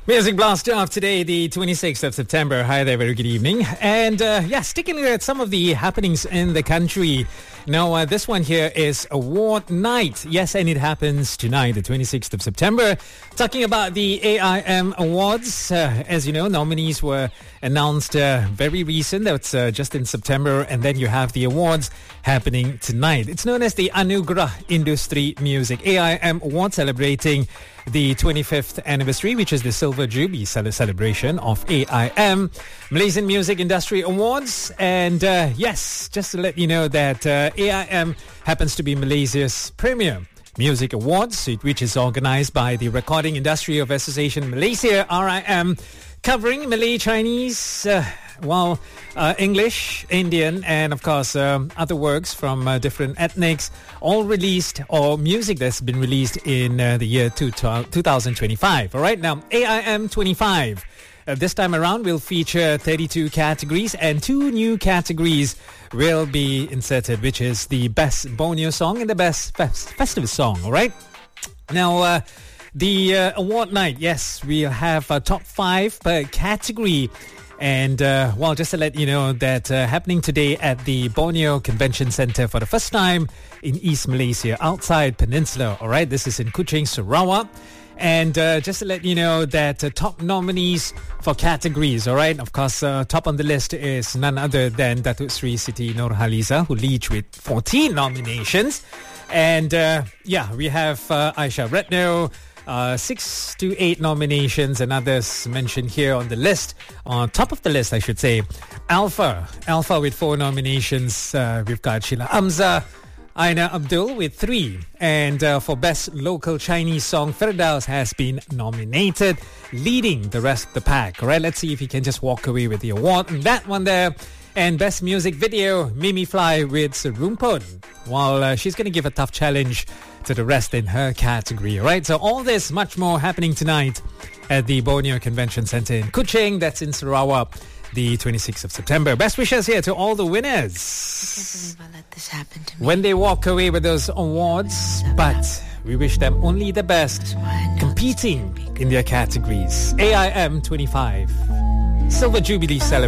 Music Blast of today, the 26th of September. Hi there, very good evening. And sticking with some of the happenings in the country. Now, this one here is award night. Yes, and it happens tonight, the 26th of September. Talking about the AIM Awards. As you know, nominees were announced very recent. That's just in September. And then you have the awards happening tonight. It's known as the Anugerah Industry Music AIM Award, celebrating the 25th anniversary, which is the Silver Jubilee celebration of AIM, Malaysian Music Industry Awards. And yes, just to let you know that AIM happens to be Malaysia's premier music awards, which is organized by the Recording Industry of Association Malaysia, RIM, covering Malay, Chinese, English, Indian, and of course other works from different ethnics, all released, or music that's been released in the year 2025. All right, now AIM 25. This time around, we'll feature 32 categories, and 2 new categories will be inserted, which is the Best Borneo Song and the Best Festive Song. All right, now the award night, yes, we'll have a top 5 per category. And, just to let you know that happening today at the Borneo Convention Centre for the first time in East Malaysia, outside Peninsula. All right, this is in Kuching, Sarawak. And just to let you know that top nominees for categories, all right, of course, top on the list is none other than Datuk Sri Siti Nurhaliza, who leads with 14 nominations. And, we have Aisha Retno, 6 to 8 nominations, and others mentioned here on the list, on top of the list, I should say. Alpha with 4 nominations. We've got Sheila Amza, Aina Abdul with 3. And for Best Local Chinese Song, Firdaus has been nominated, leading the rest of the pack. All right, let's see if he can just walk away with the award. And that one there. And Best Music Video, Mimi Fly with Serumpun, while she's going to give a tough challenge to the rest in her category. All right, so all this, much more happening tonight at the Borneo Convention Centre in Kuching. That's in Sarawak, the 26th of September. Best wishes here to all the winners. I can't believe I let this happen to me. When they walk away with those awards, but we wish them only the best, competing in their categories. AIM 25 Silver Jubilee celebration.